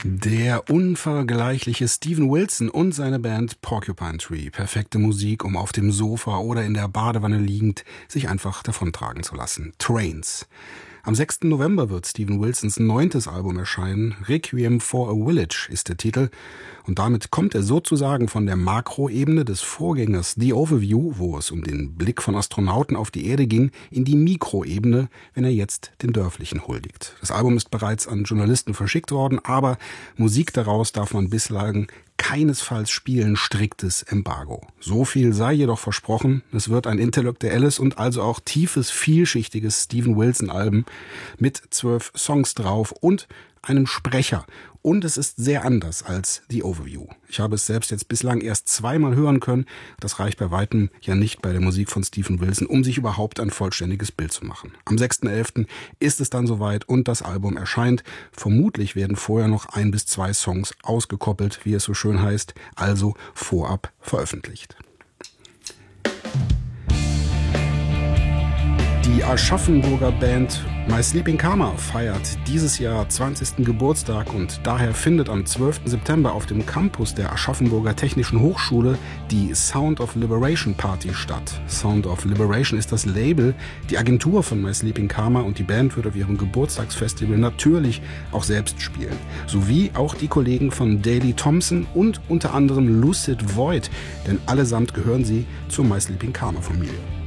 Der unvergleichliche Steven Wilson und seine Band Porcupine Tree. Perfekte Musik, um auf dem Sofa oder in der Badewanne liegend sich einfach davontragen zu lassen. Trains. Am 6. November wird Steven Wilsons 9. Album erscheinen. Requiem for a Village ist der Titel. Und damit kommt er sozusagen von der Makroebene des Vorgängers The Overview, wo es um den Blick von Astronauten auf die Erde ging, in die Mikroebene, wenn er jetzt den Dörflichen huldigt. Das Album ist bereits an Journalisten verschickt worden, aber Musik daraus darf man bislang keinesfalls spielen, striktes Embargo. So viel sei jedoch versprochen, es wird ein intellektuelles und also auch tiefes, vielschichtiges Steven Wilson-Album mit 12 Songs drauf und einem Sprecher. Und es ist sehr anders als The Overview. Ich habe es selbst jetzt bislang erst zweimal hören können. Das reicht bei weitem ja nicht bei der Musik von Steven Wilson, um sich überhaupt ein vollständiges Bild zu machen. Am 6.11. ist es dann soweit und das Album erscheint. Vermutlich werden vorher noch 1 bis 2 Songs ausgekoppelt, wie es so schön heißt, also vorab veröffentlicht. Die Aschaffenburger Band My Sleeping Karma feiert dieses Jahr 20. Geburtstag und daher findet am 12. September auf dem Campus der Aschaffenburger Technischen Hochschule die Sound of Liberation Party statt. Sound of Liberation ist das Label, die Agentur von My Sleeping Karma und die Band wird auf ihrem Geburtstagsfestival natürlich auch selbst spielen. Sowie auch die Kollegen von Daley Thompson und unter anderem Lucid Void, denn allesamt gehören sie zur My Sleeping Karma Familie.